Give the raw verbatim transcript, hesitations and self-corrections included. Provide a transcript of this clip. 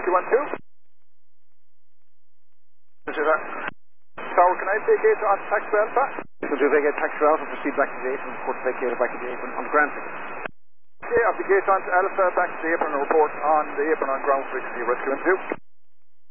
Rescue one two. Tower, can I vacate on taxi Alpha? Could you vacate taxi Alpha and proceed back to the apron, report to vacate back to the apron on the ground ticket? Okay, I'll vacate on to Alpha, back to the apron and report on the apron on ground frequency, Rescue one two.